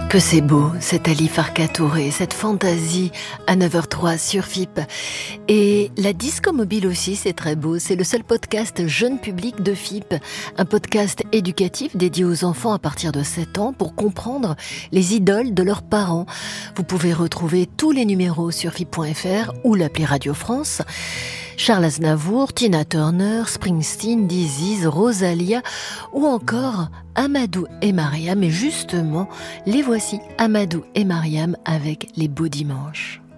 Que c'est beau, cet Ali Farka Touré, cette fantaisie à 9h03 sur FIP. Et la disco mobile aussi, c'est très beau. C'est le seul podcast jeune public de FIP. Un podcast éducatif dédié aux enfants à partir de 7 ans pour comprendre les idoles de leurs parents. Vous pouvez retrouver tous les numéros sur FIP.fr ou l'appli Radio France. Charles Aznavour, Tina Turner, Springsteen, Diziz, Rosalia ou encore Amadou et Mariam. Et justement, les voici, Amadou et Mariam avec Les Beaux Dimanches.